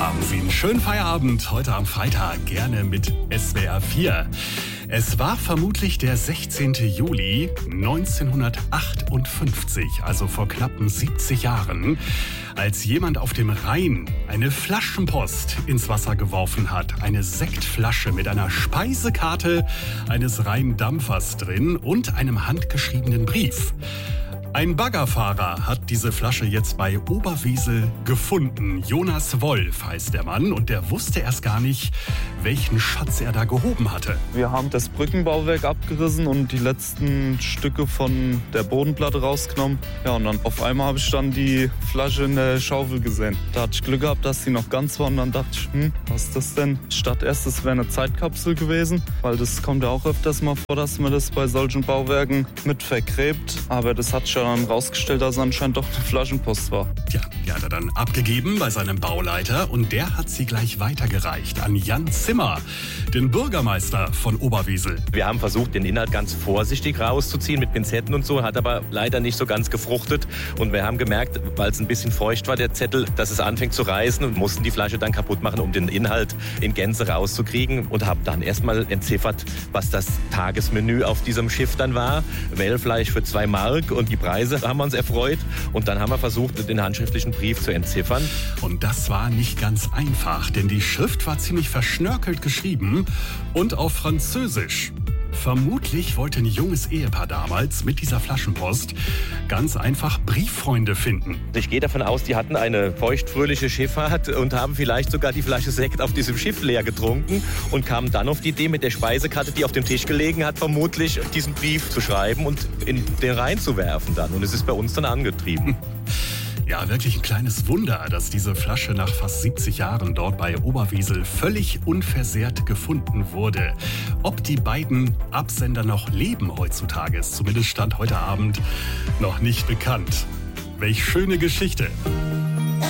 Haben Sie einen schönen Feierabend heute am Freitag, gerne mit SWR 4. Es war vermutlich der 16. Juli 1958, also vor knappen 70 Jahren, als jemand auf dem Rhein eine Flaschenpost ins Wasser geworfen hat. Eine Sektflasche mit einer Speisekarte eines Rheindampfers drin und einem handgeschriebenen Brief. Ein Baggerfahrer hat diese Flasche jetzt bei Oberwesel gefunden. Jonas Wolf heißt der Mann und der wusste erst gar nicht, welchen Schatz er da gehoben hatte. Wir haben das Brückenbauwerk abgerissen und die letzten Stücke von der Bodenplatte rausgenommen. Ja, und dann auf einmal habe ich dann die Flasche in der Schaufel gesehen. Da hatte ich Glück gehabt, dass sie noch ganz war und dann dachte ich, was ist das denn? Statt erst, das wäre eine Zeitkapsel gewesen, weil das kommt ja auch öfters mal vor, dass man das bei solchen Bauwerken mit vergräbt. Aber das hat schon dann rausgestellt, dass es anscheinend doch eine Flaschenpost war. Ja, die hat er dann abgegeben bei seinem Bauleiter und der hat sie gleich weitergereicht an Jan Zimmer, den Bürgermeister von Oberwesel. Wir haben versucht, den Inhalt ganz vorsichtig rauszuziehen mit Pinzetten und so, hat aber leider nicht so ganz gefruchtet. Und wir haben gemerkt, weil es ein bisschen feucht war, der Zettel, dass es anfängt zu reißen und mussten die Flasche dann kaputt machen, um den Inhalt in Gänze rauszukriegen. Und haben dann erstmal entziffert, was das Tagesmenü auf diesem Schiff dann war. Wellfleisch für 2 Mark und die Preise haben wir uns erfreut. Und dann haben wir versucht, den handschriftlichen Brief zu entziffern. Und das war nicht ganz einfach, denn die Schrift war ziemlich verschnörkelt geschrieben und auf Französisch. Vermutlich wollte ein junges Ehepaar damals mit dieser Flaschenpost ganz einfach Brieffreunde finden. Ich gehe davon aus, die hatten eine feuchtfröhliche Schifffahrt und haben vielleicht sogar die Flasche Sekt auf diesem Schiff leer getrunken und kamen dann auf die Idee, mit der Speisekarte, die auf dem Tisch gelegen hat, vermutlich diesen Brief zu schreiben und in den Rhein zu werfen dann. Und es ist bei uns dann angetrieben. Ja, wirklich ein kleines Wunder, dass diese Flasche nach fast 70 Jahren dort bei Oberwesel völlig unversehrt gefunden wurde. Ob die beiden Absender noch leben heutzutage, ist zumindest Stand heute Abend noch nicht bekannt. Welch schöne Geschichte.